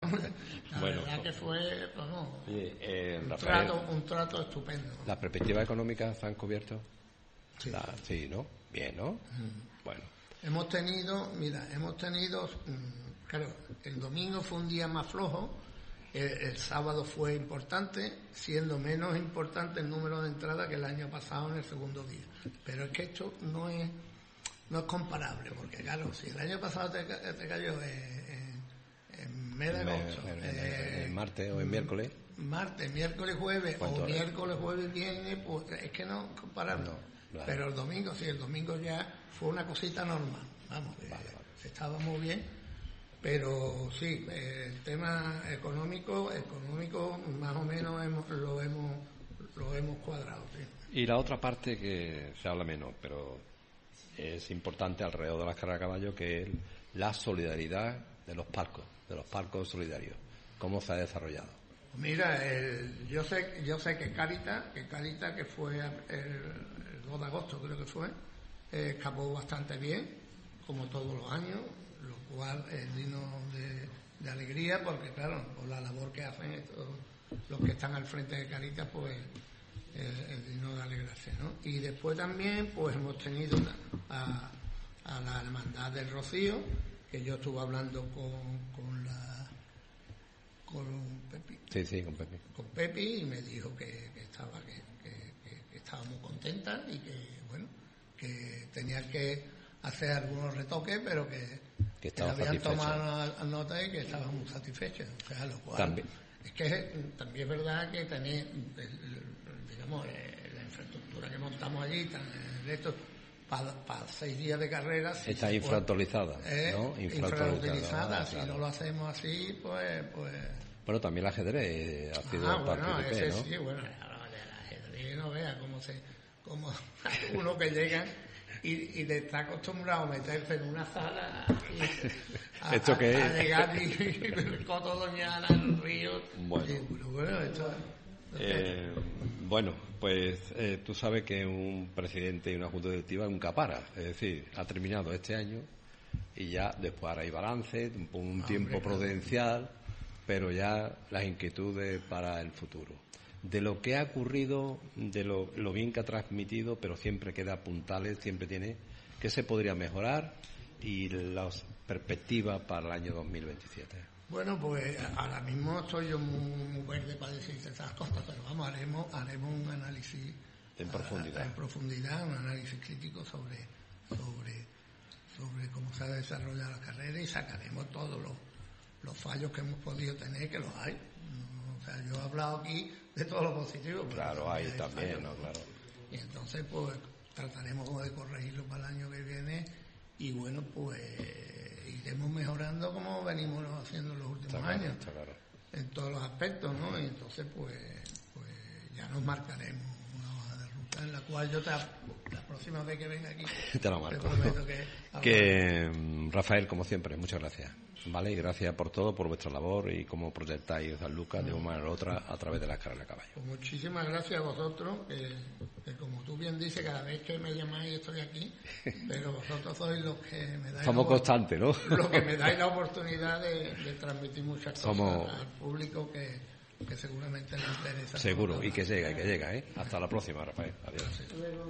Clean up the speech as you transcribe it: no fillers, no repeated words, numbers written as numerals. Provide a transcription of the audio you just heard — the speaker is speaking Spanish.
La Bueno, verdad que fue Rafael, un trato estupendo. ¿las perspectivas económicas se han cubierto? Sí. Sí, ¿no? Bien, ¿no? Bueno. Hemos tenido, claro, el domingo fue un día más flojo, el sábado fue importante, siendo menos importante el número de entradas que el año pasado en el segundo día. Pero es que esto no es comparable, porque claro, si el año pasado te cayó en mes de agosto, el martes o el miércoles. Martes, miércoles, jueves, o miércoles, jueves, viernes, pues es que no es comparable. No, claro. Pero el domingo ya fue una cosita normal, vamos, estaba muy bien, pero sí, el tema económico más o menos lo hemos cuadrado, sí. Y la otra parte que se habla menos, pero es importante alrededor de las carreras de caballo, que es la solidaridad de los palcos solidarios. ¿Cómo se ha desarrollado? Mira, yo sé que Cáritas, que fue el 2 de agosto, creo que fue, escapó bastante bien, como todos los años, lo cual es digno de alegría, porque claro, por la labor que hacen los que están al frente de Cáritas, pues es digno de alegrarse, ¿no? Y después también, pues hemos tenido a la Hermandad del Rocío, que yo estuve hablando con Pepi. Sí, con Pepi. Con Pepi, y me dijo que estaba muy contenta y que tenían que hacer algunos retoques, pero que habían tomado nota y que estaban muy satisfechos. O sea, lo cual También. es que también es verdad que la infraestructura que montamos allí, para 6 días de carrera, está infrautilizada, ¿no? Infrautilizada. Si claro. no lo hacemos así, pues bueno, también el ajedrez ha sido partícipe, ¿no? Sí, bueno, el ajedrez no vea cómo uno que llega y está acostumbrado a meterse en una sala a llegar y el Coto Doñana, el río. Bueno, pues tú sabes que un presidente y una junta directiva es un capara, es decir, ha terminado este año y ya después ahora hay balance, un tiempo prudencial, pero ya las inquietudes para el futuro. De lo que ha ocurrido, de lo bien que ha transmitido, pero siempre queda puntales, siempre tiene que se podría mejorar y las perspectivas para el año 2027. Bueno, pues ahora mismo estoy yo muy verde para decir esas cosas, pero vamos, haremos un análisis en profundidad, un análisis crítico sobre cómo se ha desarrollado la carrera y sacaremos todos los fallos que hemos podido tener, que los hay. O sea, yo he hablado aquí de todo lo positivo. Claro, hay también, ¿no? Claro. Y entonces, pues, trataremos de corregirlo para el año que viene y, bueno, pues, iremos mejorando como venimos haciendo en los últimos años. Está claro. En todos los aspectos, ¿no? Y entonces, pues ya nos marcaremos una hoja de ruta en la cual yo la próxima vez que venga aquí te lo marco. Te prometo que Rafael, como siempre, muchas gracias. Vale, y gracias por todo, por vuestra labor y cómo proyectáis San Lucas de una manera u otra a través de las carreras de caballo. Pues muchísimas gracias a vosotros, que como tú bien dices, cada vez que me llamáis estoy aquí, pero vosotros sois los que me dais somos constantes, ¿no? Los que me dais la oportunidad de transmitir muchas cosas al público que seguramente le interesa. Seguro, y que llega, ¿eh? Hasta la próxima, Rafael. Adiós.